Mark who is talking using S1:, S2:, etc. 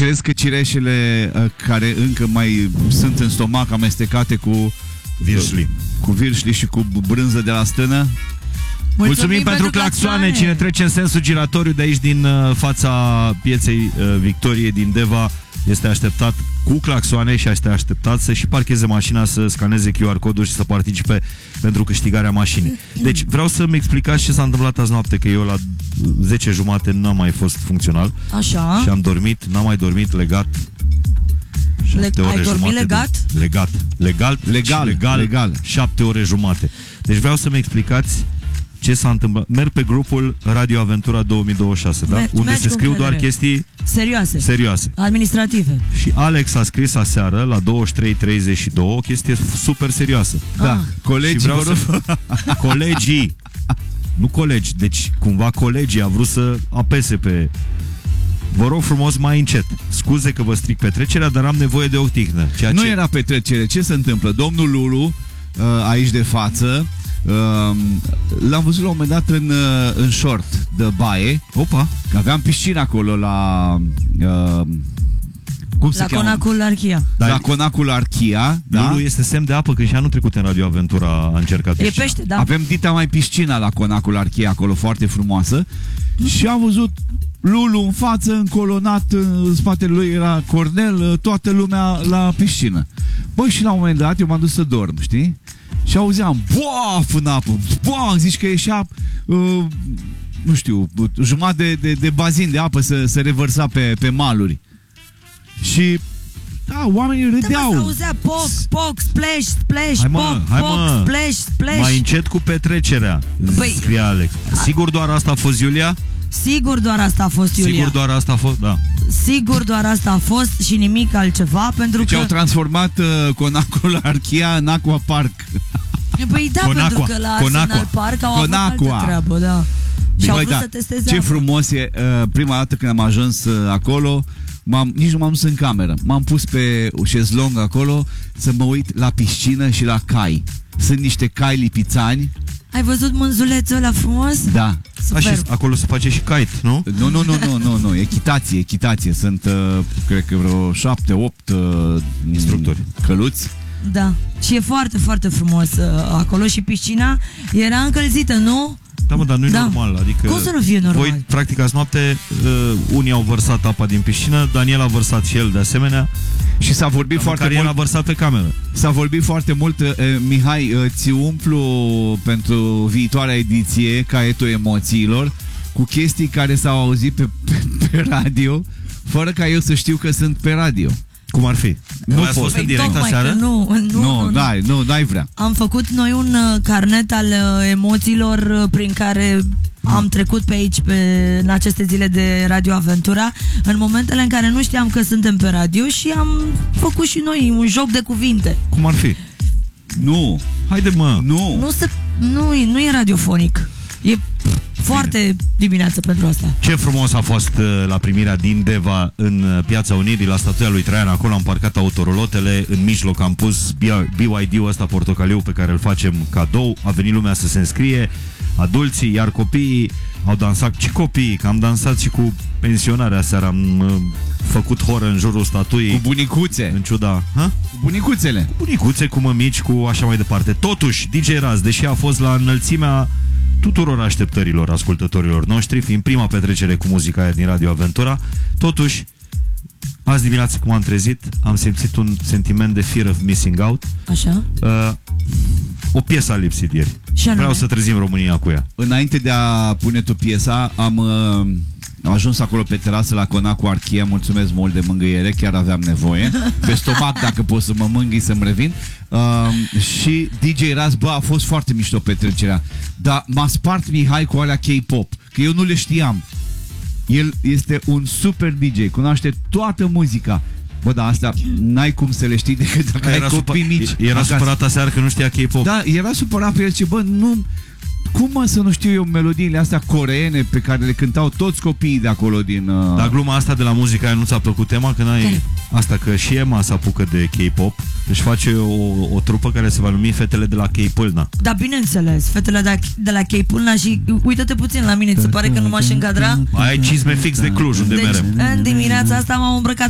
S1: Crezi că cireșele care încă mai sunt în stomac amestecate cu
S2: virșli,
S1: și cu brânză de la stână?
S2: Mulțumim pentru claxoane. Cine trece în sensul giratoriu de aici din fața pieței Victoriei din Deva este așteptat cu claxoane și este așteptat să și parcheze mașina, să scaneze QR codul și să participe pentru câștigarea mașinii. Deci vreau să-mi explicați ce s-a întâmplat azi noapte, că eu la 10:30 n-am mai fost funcțional.
S3: Așa.
S2: Și am dormit, n-am mai dormit legat.
S3: Ai dormit legat?
S2: Legal. 7 ore jumate. Deci vreau să-mi explicați ce s-a întâmplat. Merg pe grupul Radio Aventura 2026, da? Unde se scriu doar chestii serioase,
S3: administrative.
S2: Și Alex a scris aseară la 23:32 o chestie super serioasă.
S1: Da,
S2: colegii, nu colegi, deci cumva colegii a vrut să apese pe... Vă rog frumos, mai încet. Scuze că vă stric petrecerea, dar am nevoie de o tihnă.
S1: Nu era petrecere. Ce se întâmplă? Domnul Lulu, aici de față, l-am văzut la un moment dat în short de baie.
S2: Opa!
S1: Aveam piscină acolo la... cum se cheamă?
S3: Conacul Archia.
S1: La Conacul Archia, da?
S2: Lulu este semn de apă, că și anul trecut în Radio Aventura a încercat piscina.
S3: E pește, da.
S1: Avem dita mai piscina la Conacul Archia acolo, foarte frumoasă. Și am văzut Lulu în față, încolonat, în spatele lui era Cornel, toată lumea la piscină. Băi, și la un moment dat eu m-am dus să dorm, știi? Și auzeam boaf în apă, boaf, zici că ieșea nu știu, jumătate de bazin de apă se revărsa pe maluri. Și da, oamenii râdeau.
S3: Da, auzea poc, splash, poc, splash.
S2: Mai încet cu petrecerea, scrie Alex. Sigur doar asta a fost, Iulia?
S3: Sigur doar asta a fost, Iulia.
S2: Sigur doar asta a fost, da.
S3: Sigur doar asta a fost și nimic altceva, pentru că...
S1: au transformat Conacul Archia în Aqua Park.
S3: Păi da, pentru că la Arsenal Park au avut altă treabă, da. Și au vrut să testeze
S1: ce frumos e, prima dată când am ajuns acolo, nici nu m-am dus în cameră. M-am pus pe șezlong acolo să mă uit la piscină și la cai. Sunt niște cai lipițani.
S3: Ai văzut mânzulețul ăla frumos?
S1: Da.
S2: Și acolo se face și kite, nu?
S1: Nu, echitație. Sunt, cred că vreo 7-8
S2: instructori,
S1: căluți.
S3: Da, și e foarte, foarte frumos acolo și piscina era încălzită, nu?
S2: Da, mă, dar nu e normal. Adică
S3: cum să nu fie normal?
S2: Voi, practic, azi noapte, unii au vărsat apa din piscină, Daniel a vărsat și el de asemenea.
S1: Și s-a vorbit foarte mult.
S2: El a vărsat pe cameră.
S1: S-a vorbit foarte mult. Mihai, ți umplu pentru viitoarea ediție caietul emoțiilor cu chestii care s-au auzit pe radio, fără ca eu să știu că sunt pe radio.
S2: Cum ar fi?
S1: Nu
S2: a fost în direct aseară?
S3: Nu,
S1: n-ai vrea.
S3: Am făcut noi un carnet al emoțiilor prin care am trecut pe aici în aceste zile de Radio Aventura, în momentele în care nu știam că suntem pe radio și am făcut și noi un joc de cuvinte.
S2: Cum ar fi?
S1: Nu.
S2: Haide, mă.
S3: Nu e radiofonic. E foarte dimineață pentru asta.
S2: Ce frumos a fost la primirea din Deva în Piața Unirii, la statuia lui Traian. Acolo am parcat autorolotele, în mijloc am pus BYD-ul ăsta portocaliu pe care îl facem cadou. A venit lumea să se înscrie, adulții, iar copiii au dansat. Și copiii, că am dansat și cu pensionarea seara. Am făcut horă în jurul statuii.
S1: Cu bunicuțe.
S2: În ciuda...
S1: Cu bunicuțele.
S2: Cu bunicuțe, cu mămici, cu așa mai departe. Totuși, DJ Raz, deși a fost la înălțimea tuturor așteptărilor ascultătorilor noștri, fiind prima petrecere cu muzica aia din Radio Aventura, totuși, azi dimineață cum am trezit, am simțit un sentiment de fear of missing out.
S3: Așa?
S2: O piesă a lipsit ieri. Vreau să trezim România cu ea.
S1: Înainte de a pune tu piesa, am ajuns acolo pe terasă la Conacul Archia. Mulțumesc mult de mângâiere, chiar aveam nevoie. Pe stomac, dacă pot să mă mângâi, să-mi revin. Și DJ Raz, a fost foarte mișto petrecerea. Dar m-a spart Mihai cu alea K-pop, că eu nu le știam. El este un super DJ, cunoaște toată muzica. Bă, dar asta n-ai cum să le știi decât dacă ai copii mici.
S2: Era supărat aseară că nu știa K-pop.
S1: Da, era supărat pe el și nu... Cum mă să nu știu eu melodiile astea coreene pe care le cântau toți copiii de acolo din...
S2: Dar gluma asta de la muzica aia nu ți-a plăcut, tema? Că n-ai... Asta că și Emma se apucă de K-pop. Își face o trupă care se va numi Fetele de la K-Pâlna.
S3: Da, bineînțeles, Fetele de la K-Pâlna. Și uită-te puțin la mine, ți se pare că nu m-aș încadra?
S2: Ai cizme fix de Cluj, unde merem.
S3: În dimineața asta m-am îmbrăcat